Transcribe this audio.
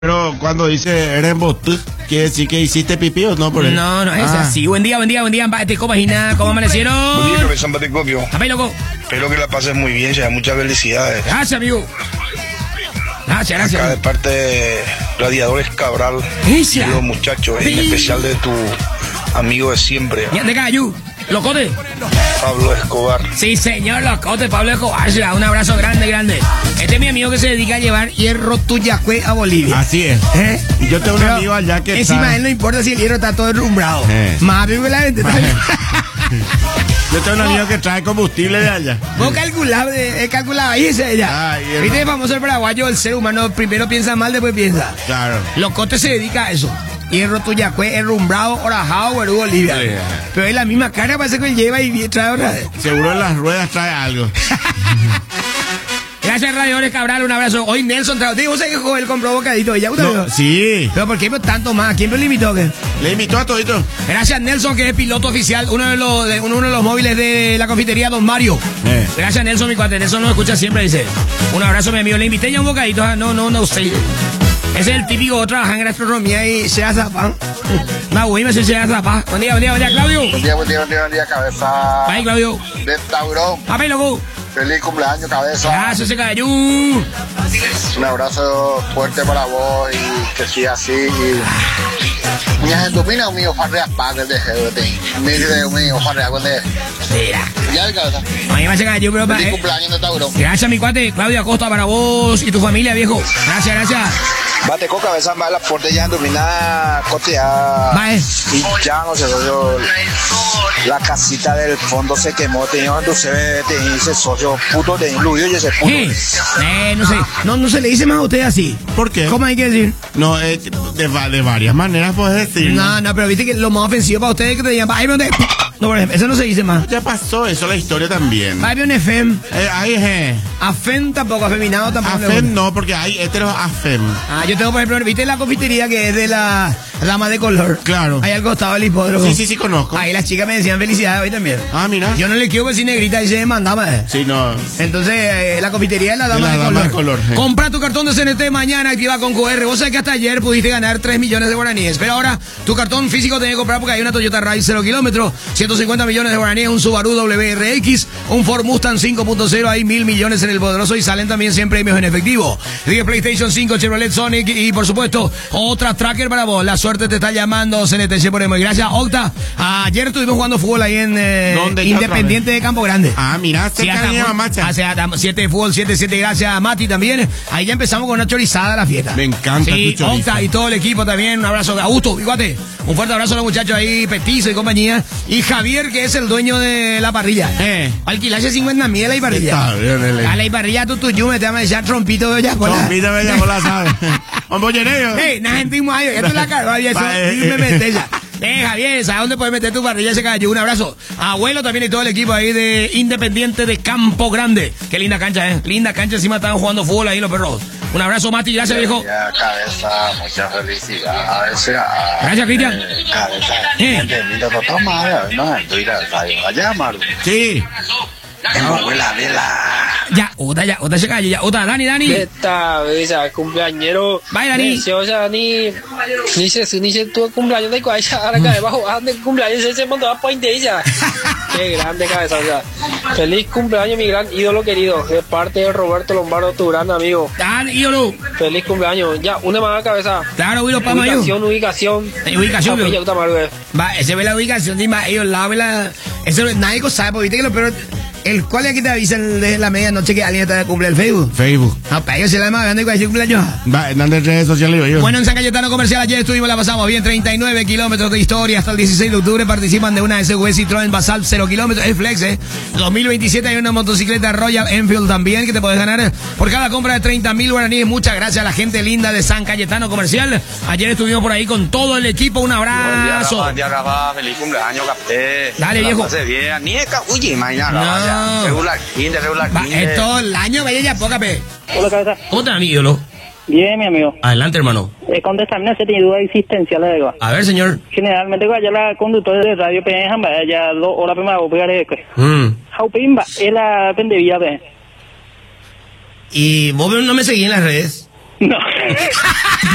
Pero cuando dice eres botú, ¿quiere decir que hiciste pipí o no? Por él? No, no es así. Buen día, Bate Copagina, ¿cómo amanecieron? Buen día, cabezón Batecopio. A ver, loco. Espero que la pases muy bien, sea muchas felicidades. Gracias, amigo. Gracias. Acá de parte de Gladiadores Cabral, los muchachos, en especial de tu amigo de siempre, ¿De Cayú? Locote. Pablo Escobar. Sí, señor, Locote, Pablo Escobar. Un abrazo grande. Este es mi amigo que se dedica a llevar hierro tuyacue a Bolivia. Así es. Yo tengo un amigo allá que encima está... él no importa si el hierro está todo derrumbrado. Más vivo que la gente. Yo tengo un amigo que trae combustible de allá. Vos calculabas ahí ese ella. ¿Viste el famoso el paraguayo? El ser humano primero piensa mal, después piensa. Claro. Locote se dedica a eso. Hierro tuyacue, herrumbrado, orajado, Perú, Bolivia. Sí. Pero es la misma carga, parece que él lleva y trae otra vez. Seguro en las ruedas trae algo. Gracias, Radiadores Cabral, un abrazo. Hoy Nelson trajo. ¿Vos sabés que él compró bocadito? ¿Ya no, sí. ¿Pero por qué tanto más? ¿Quién lo invitó? ¿Qué? Le invitó a todito. Gracias, Nelson, que es piloto oficial, uno de los móviles de la confitería Don Mario. Gracias, Nelson, mi cuate. Nelson nos escucha siempre, dice. Un abrazo, mi amigo. Le invité ya un bocadito. No sé. Ese es el típico trabaja en gastronomía y se hace pan. No, güey, me se hace pan. Buen día, Claudio. Buen día, cabeza. Bye, Claudio. De Taurón. Papi, loco. Feliz cumpleaños, cabeza. Gracias, se cayó. Un abrazo fuerte para vos y que siga así. Y... mi agendumina un mío farrea padre de GDT. Mío farrea con de... Mira. Ya, cabeza. Ahí va a llegar yo, pero feliz cumpleaños de Taurón. Gracias, mi cuate. Claudio Acosta, para vos y tu familia, viejo. Gracias. Bate con cabeza, más la fuerte ya dominada, cotea. Y ya no sé, yo. La casita del fondo se quemó, tenía cuando se ve, ese socio puto de incluido y ese puto. No sé, no se le dice más a usted así. ¿Por qué? ¿Cómo hay que decir? No, de varias maneras puedes decir. No, pero viste que lo más ofensivo para ustedes es que te digan, ay, ¿dónde? No, por ejemplo, eso no se dice más. Ya pasó eso, la historia también. Hay un FM. Afem tampoco, afeminado tampoco. Afem no, porque hay heteros afem. Yo tengo, por ejemplo, ¿viste la confitería que es de la Dama de Color? Claro. Ahí al costado del hipódromo. Sí, conozco. Ahí las chicas me decían felicidades hoy también. Mira. Yo no le quiero decir negrita y se mandaba. Sí, no. Entonces, la confitería es la Dama de Color. Compra tu cartón de CNT mañana, activa con QR. Vos sabés que hasta ayer pudiste ganar 3 millones de guaraníes. Pero ahora, tu cartón físico tenés que comprar porque hay una Toyota Rise 0 kilómetros, 150 millones de guaraníes, un Subaru WRX, un Ford Mustang 5.0, hay 1.000 millones en el poderoso y salen también 100 premios en efectivo. Río PlayStation 5, Chevrolet Sonic y, por supuesto, otra tracker para vos. La suerte te está llamando, CNT Ponemos. Y gracias, Octa. Ayer estuvimos jugando fútbol ahí en Independiente de Campo Grande. Mira, se hace 7 de fútbol, 7-7, gracias a Mati también. Ahí ya empezamos con una chorizada la fiesta. Me encanta. Sí, Octa y todo el equipo también. Un abrazo a Augusto, iguate. Un fuerte abrazo a los muchachos ahí, Petizo y compañía. Y Javier, que es el dueño de la parrilla. Alquilaje 50.000 la parrilla. A la parrilla tú yume te vamos a echar trompito de bellacola. Trompito de bellacola, ¿sabes? Un bollereo. Na gente mayo, ya te la cargo, eso me metes ya. Javier, ¿sabes dónde puedes meter tu parrilla? Se cayó. Un abrazo. Abuelo también y todo el equipo ahí de Independiente de Campo Grande. Qué linda cancha, Linda cancha, encima estaban jugando fútbol ahí los perros. Un abrazo, Mati, gracias, viejo. Cabeza, muchas felicidades. Gracias, Cristian. Sí. Ya, otra se calla, ya. Otra, Dani. Esta vez, cumpleañero. Vaya, Dani. O sea, ni se tuvo cumpleaños de cuaya. Ahora que debajo de cumpleaños se montó a pointe ella. Qué grande cabeza, o sea. Feliz cumpleaños, mi gran ídolo querido. De parte de Roberto Lombardo, tu gran amigo. Dale, ídolo. Feliz cumpleaños. Ya, una más cabeza. Claro, ubicación. Va, ese ve la ubicación, dime, ellos la ve la. Eso nadie sabe, porque viste que lo peor. ¿Cuál es que te avisa de la medianoche que alguien está de cumple el Facebook? No, para ellos se la más grande que cumpleaños. Va, en las redes sociales. Bueno, en San Cayetano Comercial ayer estuvimos, la pasamos bien, 39 kilómetros de historia hasta el 16 de octubre. Participan de una SUV Citroën Basalt 0 kilómetros, es flex, 2027 hay una motocicleta Royal Enfield también que te puedes ganar por cada compra de 30.000 guaraníes. Muchas gracias a la gente linda de San Cayetano Comercial. Ayer estuvimos por ahí con todo el equipo, un abrazo. Buen día, Rafa. Feliz cumpleaños, capté. Dale, viejo. Bien. Ni imagínate. Regular 15. Es todo el año, vaya ya, poca pe. Hola, cabeza. ¿Cómo estás, mi ídolo? Bien, mi amigo. Adelante, hermano. Contestarme una serie de dudas existenciales. A ver, señor. Generalmente, cuando la conductora de radio pegan, ya 2 horas primero voy a pegar esto. Jaupimba, es la pendevía, ¿Y vos no me seguís en las redes? No.